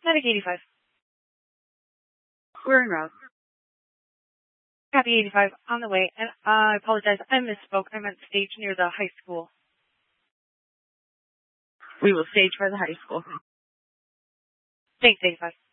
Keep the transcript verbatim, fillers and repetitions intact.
Medic eighty-five. We're en route. Copy eighty-five, on the way. And uh, I apologize, I misspoke. I meant stage near the high school. We will stage by the high school. Thanks, eighty-five.